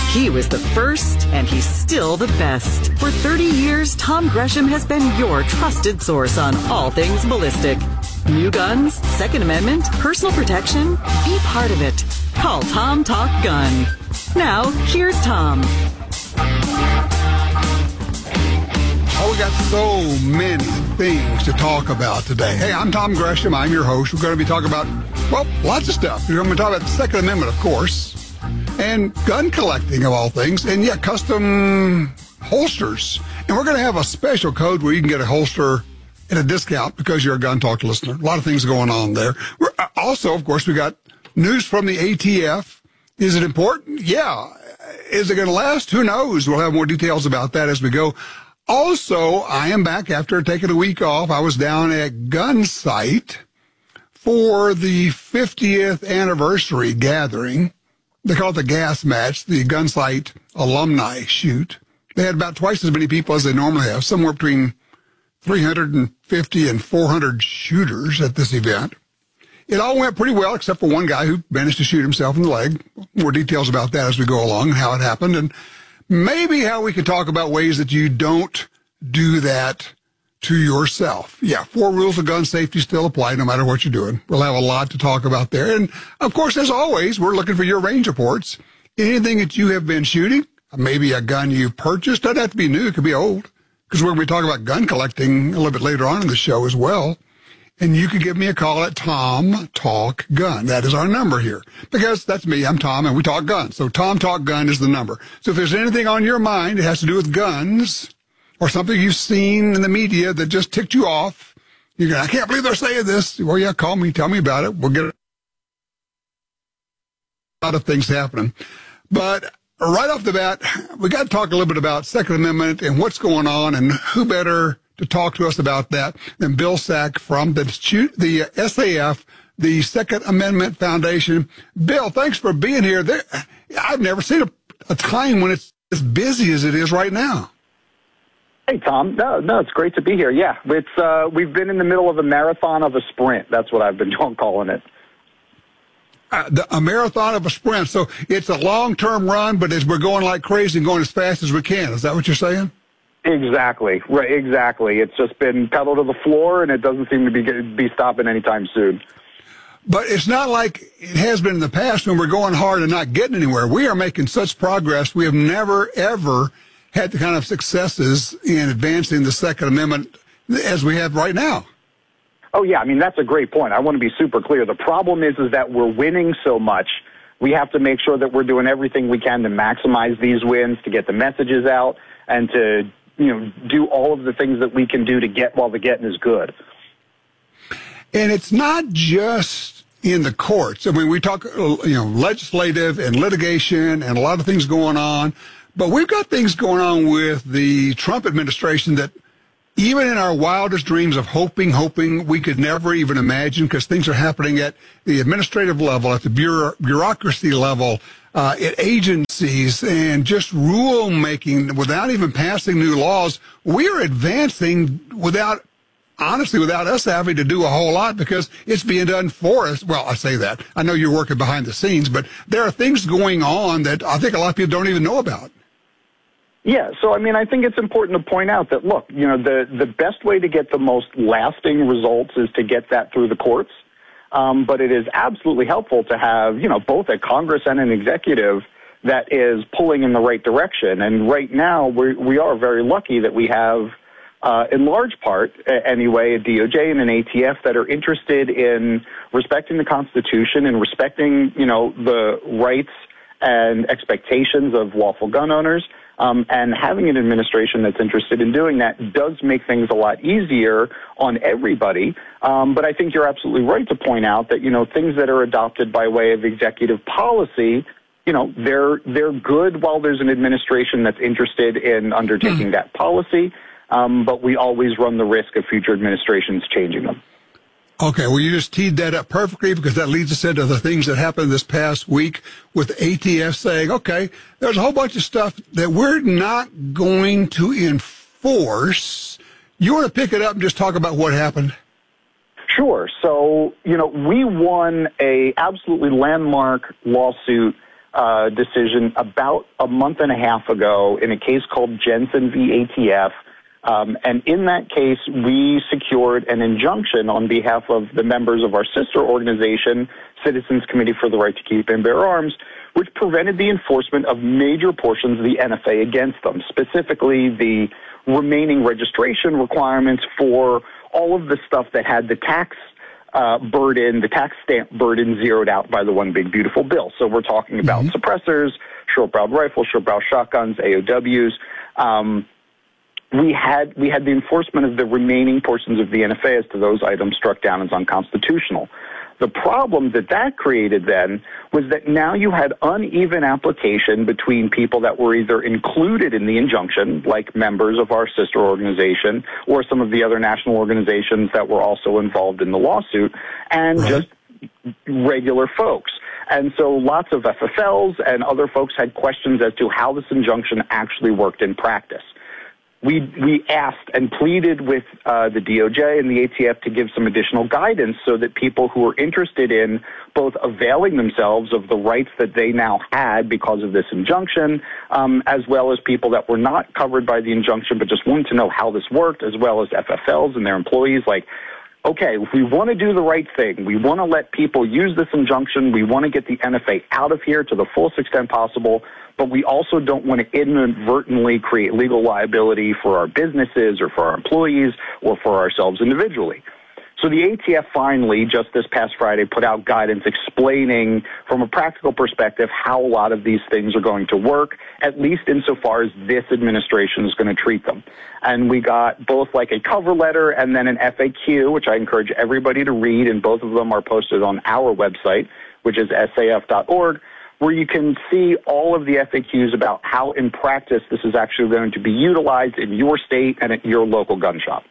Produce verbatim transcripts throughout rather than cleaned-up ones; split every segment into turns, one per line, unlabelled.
He was the first, and he's still the best. For thirty years, Tom Gresham has been your trusted source on all things ballistic. New guns, Second Amendment, personal protection. Be part of it. Call Tom Talk Gun. Now, here's Tom.
Oh, we got so many things to talk about today. Hey, I'm Tom Gresham. I'm your host. We're going to be talking about, well, lots of stuff. We're going to talk about the Second Amendment, of course, and gun collecting, of all things, and, yeah, custom holsters. And we're going to have a special code where you can get a holster at a discount because you're a Gun Talk listener. A lot of things going on there. We're, also, of course, we got news from the A T F. Is it important? Yeah. Is it going to last? Who knows? We'll have more details about that as we go. Also, I am back after taking a week off. I was down at Gunsight for the fiftieth anniversary gathering. They call it the gas match, the Gunsight alumni shoot. They had about twice as many people as they normally have, somewhere between three hundred fifty and four hundred shooters at this event. It all went pretty well, except for one guy who managed to shoot himself in the leg. More details about that as we go along and how it happened, and maybe how we can talk about ways that you don't do that to yourself. Yeah, four rules of gun safety still apply no matter what you're doing. We'll have a lot to talk about there. And, of course, as always, we're looking for your range reports. Anything that you have been shooting, maybe a gun you purchased, doesn't have to be new, it could be old, because we're going to be talking about gun collecting a little bit later on in the show as well. And you can give me a call at Tom Talk Gun. That is our number here. Because that's me, I'm Tom, and we talk guns. So Tom Talk Gun is the number. So if there's anything on your mind that has to do with guns or something you've seen in the media that just ticked you off, you're going, I can't believe they're saying this. Well, yeah, call me, tell me about it. We'll get a lot of things happening. But right off the bat, we got to talk a little bit about Second Amendment and what's going on, and who better to talk to us about that than Bill Sack from the, the S A F, the Second Amendment Foundation. Bill, thanks for being here. There, I've never seen a, a time when it's as busy as it is right now.
Hey, Tom. No, no, it's great to be here. Yeah, it's uh, we've been in the middle of a marathon of a sprint. That's what I've been calling it.
Uh, the, a marathon of a sprint. So it's a long-term run, but as we're going like crazy and going as fast as we can. Is that what you're saying?
Exactly. Right. Exactly. It's just been pedal to the floor, and it doesn't seem to be be stopping anytime soon.
But it's not like it has been in the past when we're going hard and not getting anywhere. We are making such progress. We have never, ever had the kind of successes in advancing the Second Amendment as we have right now.
Oh, yeah. I mean, that's a great point. I want to be super clear. The problem is, is that we're winning so much. We have to make sure that we're doing everything we can to maximize these wins, to get the messages out, and to, you know, do all of the things that we can do to get while the getting is good.
And it's not just in the courts. I mean, we talk, you know, legislative and litigation and a lot of things going on, but we've got things going on with the Trump administration that even in our wildest dreams of hoping, hoping, we could never even imagine, because things are happening at the administrative level, at the bureau- bureaucracy level, uh, at agencies, and just rule-making without even passing new laws. We are advancing without, honestly, without us having to do a whole lot, because it's being done for us. Well, I say that. I know you're working behind the scenes, but there are things going on that I think a lot of people don't even know about.
Yeah, so I mean, I think it's important to point out that, look, you know, the, the best way to get the most lasting results is to get that through the courts. Um, but it is absolutely helpful to have, you know, both a Congress and an executive that is pulling in the right direction. And right now, we we are very lucky that we have, uh, in large part, anyway, a D O J and an A T F that are interested in respecting the Constitution and respecting, you know, the rights and expectations of lawful gun owners. Um, and having an administration that's interested in doing that does make things a lot easier on everybody. Um, but I think you're absolutely right to point out that, you know, things that are adopted by way of executive policy, you know, they're they're good while there's an administration that's interested in undertaking mm. that policy. Um, but we always run the risk of future administrations changing them.
Okay, well, you just teed that up perfectly, because that leads us into the things that happened this past week with A T F saying, okay, there's a whole bunch of stuff that we're not going to enforce. You want to pick it up and just talk about what happened?
Sure. So, you know, we won a absolutely landmark lawsuit uh, decision about a month and a half ago in a case called Jensen v. A T F. Um, and in that case, we secured an injunction on behalf of the members of our sister organization, Citizens Committee for the Right to Keep and Bear Arms, which prevented the enforcement of major portions of the N F A against them, specifically the remaining registration requirements for all of the stuff that had the tax uh, burden, the tax stamp burden zeroed out by the One Big Beautiful Bill. So we're talking about mm-hmm. suppressors, short-barreled rifles, short-barrel shotguns, A O Ws. Um, we had we had the enforcement of the remaining portions of the N F A as to those items struck down as unconstitutional. The problem that that created then was that now you had uneven application between people that were either included in the injunction, like members of our sister organization, or some of the other national organizations that were also involved in the lawsuit, and right. just regular folks. And so lots of F F Ls and other folks had questions as to how this injunction actually worked in practice. We we asked and pleaded with uh, the D O J and the A T F to give some additional guidance so that people who were interested in both availing themselves of the rights that they now had because of this injunction, um, as well as people that were not covered by the injunction but just wanted to know how this worked, as well as F F Ls and their employees, like, okay, if we want to do the right thing, we want to let people use this injunction, we want to get the N F A out of here to the fullest extent possible, but we also don't want to inadvertently create legal liability for our businesses or for our employees or for ourselves individually. So the A T F finally, just this past Friday, put out guidance explaining from a practical perspective how a lot of these things are going to work, at least insofar as this administration is going to treat them. And we got both like a cover letter and then an F A Q, which I encourage everybody to read, and both of them are posted on our website, which is S A F dot org, where you can see all of the F A Qs about how in practice this is actually going to be utilized in your state and at your local gun shop.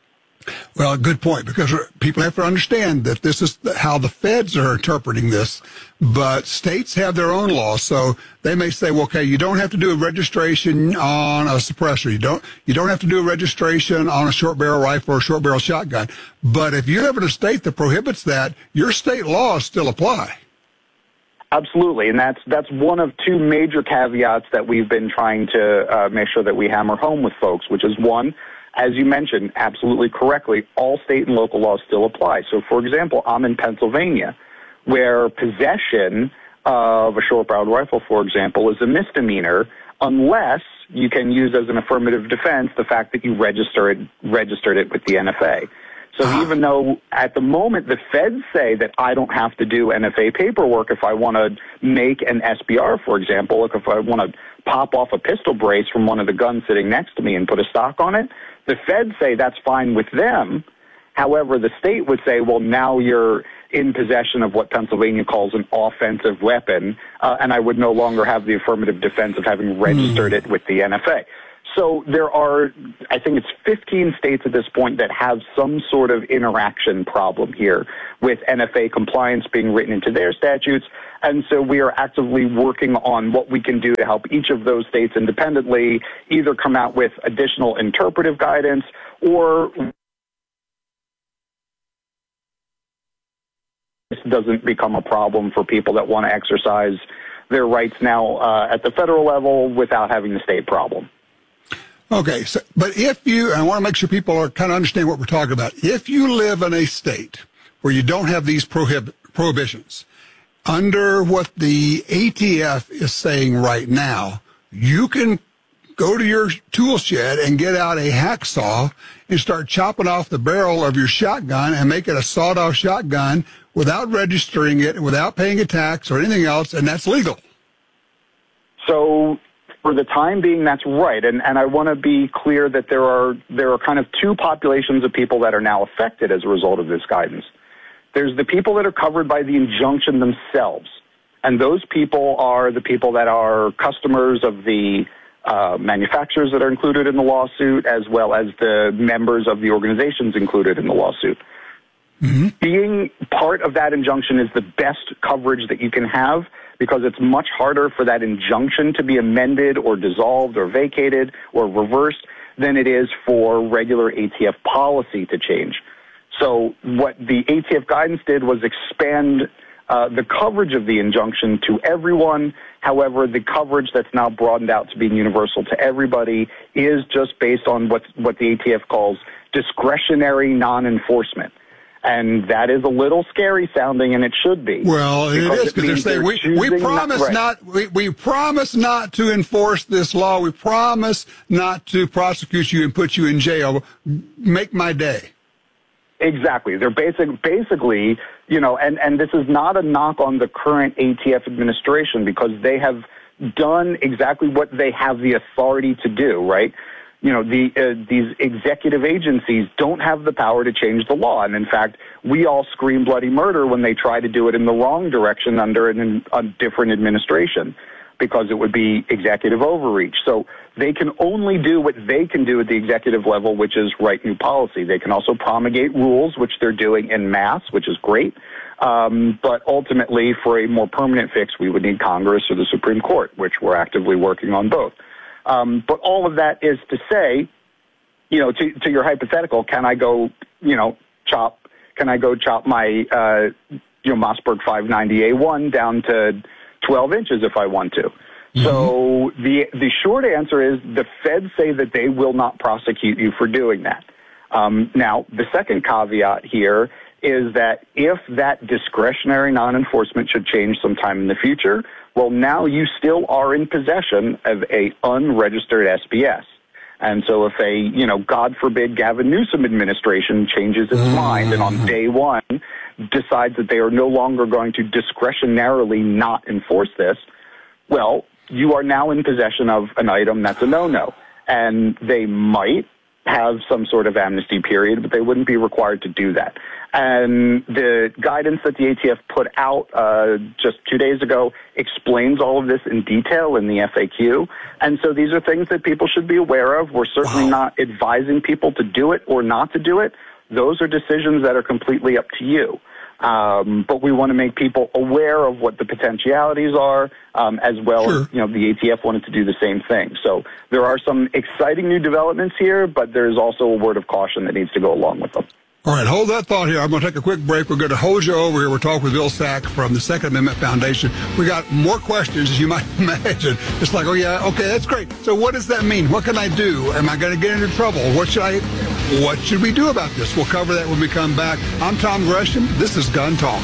Well, good point, because people have to understand that this is how the feds are interpreting this, but states have their own laws. So they may say, well, okay, you don't have to do a registration on a suppressor. You don't, you don't have to do a registration on a short barrel rifle or a short barrel shotgun. But if you live in a state that prohibits that, your state laws still apply.
Absolutely, and that's that's one of two major caveats that we've been trying to uh, make sure that we hammer home with folks, which is one, as you mentioned absolutely correctly, all state and local laws still apply. So, for example, I'm in Pennsylvania, where possession of a short-barreled rifle, for example, is a misdemeanor unless you can use as an affirmative defense the fact that you register it, registered it with the N F A. So even though at the moment the feds say that I don't have to do N F A paperwork if I want to make an S B R, for example, like if I want to pop off a pistol brace from one of the guns sitting next to me and put a stock on it, the feds say that's fine with them. However, the state would say, well, now you're in possession of what Pennsylvania calls an offensive weapon, uh, and I would no longer have the affirmative defense of having registered mm. it with the N F A. So there are, I think it's fifteen states at this point that have some sort of interaction problem here with N F A compliance being written into their statutes. And so we are actively working on what we can do to help each of those states independently either come out with additional interpretive guidance or this doesn't become a problem for people that want to exercise their rights now uh, at the federal level without having the state problem.
Okay, so, but if you, I want to make sure people are kind of understand what we're talking about. If you live in a state where you don't have these prohib- prohibitions, under what the A T F is saying right now, you can go to your tool shed and get out a hacksaw and start chopping off the barrel of your shotgun and make it a sawed-off shotgun without registering it, without paying a tax or anything else, and that's legal.
So for the time being, that's right. And, and I want to be clear that there are, there are kind of two populations of people that are now affected as a result of this guidance. There's the people that are covered by the injunction themselves. And those people are the people that are customers of the uh, manufacturers that are included in the lawsuit, as well as the members of the organizations included in the lawsuit. Mm-hmm. Being part of that injunction is the best coverage that you can have, because it's much harder for that injunction to be amended or dissolved or vacated or reversed than it is for regular A T F policy to change. So what the A T F guidance did was expand uh, the coverage of the injunction to everyone. However, the coverage that's now broadened out to being universal to everybody is just based on what's, what the A T F calls discretionary non-enforcement. And that is a little scary sounding, and it should be.
Well, it is, because they're saying, we, we promise not, not we, we promise not to enforce this law. We promise not to prosecute you and put you in jail. Make my day.
Exactly. They're basic, basically, you know, and, and this is not a knock on the current A T F administration, because they have done exactly what they have the authority to do, right? You know, the, uh, these executive agencies don't have the power to change the law. And in fact, we all scream bloody murder when they try to do it in the wrong direction under an, a different administration, because it would be executive overreach. So they can only do what they can do at the executive level, which is write new policy. They can also promulgate rules, which they're doing en masse, which is great. Um, but ultimately, for a more permanent fix, we would need Congress or the Supreme Court, which we're actively working on both. Um, but all of that is to say, you know, to, to your hypothetical, can I go, you know, chop, can I go chop my, uh, you know, Mossberg five ninety A one down to twelve inches if I want to? Mm-hmm. So the, the short answer is the feds say that they will not prosecute you for doing that. Um, now, the second caveat here is that if that discretionary non-enforcement should change sometime in the future, well, now you still are in possession of a unregistered S B S. And so if a, you know, God forbid, Gavin Newsom administration changes its mm. mind and on day one decides that they are no longer going to discretionarily not enforce this, well, you are now in possession of an item that's a no-no. And they might have some sort of amnesty period, but they wouldn't be required to do that. And the guidance that the A T F put out uh, just two days ago explains all of this in detail in the F A Q. And so these are things that people should be aware of. We're certainly wow. not advising people to do it or not to do it. Those are decisions that are completely up to you. Um, but we want to make people aware of what the potentialities are, um, as well sure. as, you know, the A T F wanted to do the same thing. So there are some exciting new developments here, but there's also a word of caution that needs to go along with them.
All right, hold that thought here. I'm going to take a quick break. We're going to hold you over here. We're talking with Bill Sack from the Second Amendment Foundation. We got more questions, as you might imagine. It's like, oh, yeah, okay, that's great. So what does that mean? What can I do? Am I going to get into trouble? What should I, what should we do about this? We'll cover that when we come back. I'm Tom Gresham. This is Gun Talk.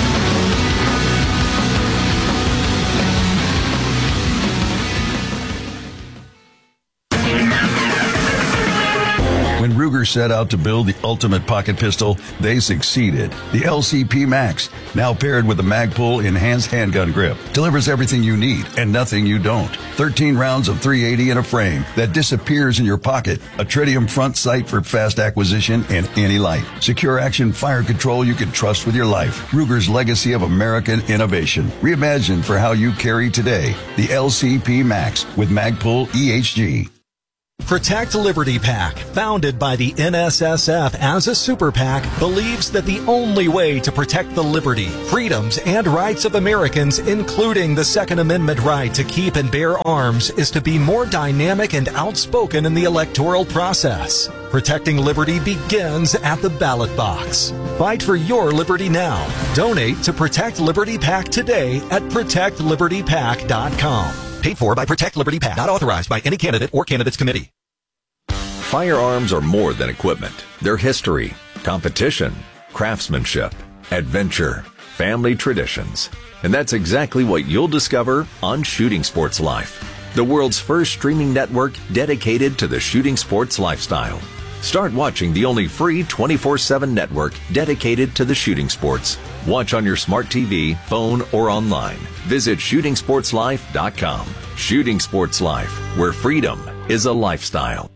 When Ruger set out to build the ultimate pocket pistol, they succeeded. The L C P Max, now paired with the Magpul enhanced handgun grip, delivers everything you need and nothing you don't. thirteen rounds of three eighty in a frame that disappears in your pocket. A tritium front sight for fast acquisition and any light. Secure action fire control you can trust with your life. Ruger's legacy of American innovation. Reimagined for how you carry today. The L C P Max with Magpul E H G.
Protect Liberty PAC, founded by the N S S F as a super PAC, believes that the only way to protect the liberty, freedoms, and rights of Americans, including the Second Amendment right to keep and bear arms, is to be more dynamic and outspoken in the electoral process. Protecting liberty begins at the ballot box. Fight for your liberty now. Donate to Protect Liberty PAC today at protect liberty pac dot com. Paid for by Protect Liberty PAC. Not authorized by any candidate or candidates committee.
Firearms are more than equipment. They're history, competition, craftsmanship, adventure, family traditions. And that's exactly what you'll discover on Shooting Sports Life, the world's first streaming network dedicated to the shooting sports lifestyle. Start watching the only free twenty-four seven network dedicated to the shooting sports. Watch on your smart T V, phone, or online. Visit shooting sports life dot com. Shooting Sports Life, where freedom is a lifestyle.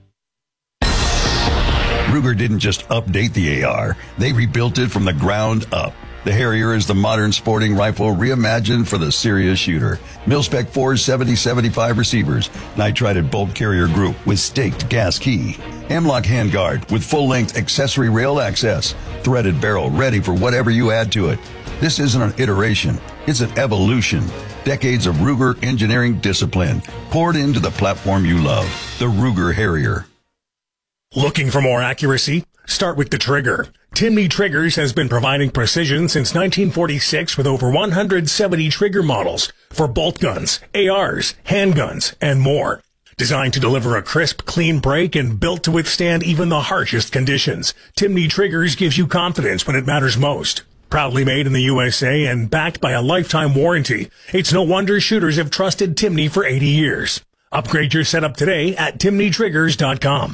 Ruger didn't just update the A R. They rebuilt it from the ground up. The Harrier is the modern sporting rifle reimagined for the serious shooter. Mil-Spec four seventy seventy-five receivers, nitrided bolt carrier group with staked gas key. Hemlock handguard with full-length accessory rail access. Threaded barrel ready for whatever you add to it. This isn't an iteration. It's an evolution. Decades of Ruger engineering discipline poured into the platform you love. The Ruger Harrier.
Looking for more accuracy? Start with the trigger. Timney Triggers has been providing precision since nineteen forty-six with over one hundred seventy trigger models for bolt guns, A Rs, handguns, and more. Designed to deliver a crisp, clean break and built to withstand even the harshest conditions, Timney Triggers gives you confidence when it matters most. Proudly made in the U S A and backed by a lifetime warranty, it's no wonder shooters have trusted Timney for eighty years. Upgrade your setup today at timney triggers dot com.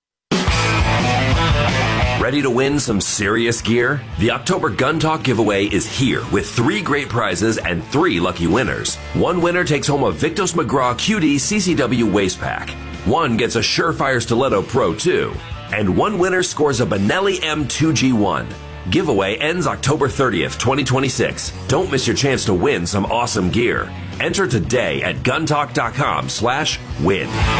Ready to win some serious gear? The October Gun Talk giveaway is here with three great prizes and three lucky winners. One winner takes home a Victos McGraw Q D C C W waist pack. One gets a Surefire Stiletto Pro two. And one winner scores a Benelli M two G one. Giveaway ends October thirtieth, twenty twenty-six. Don't miss your chance to win some awesome gear. Enter today at guntalk dot com slash win.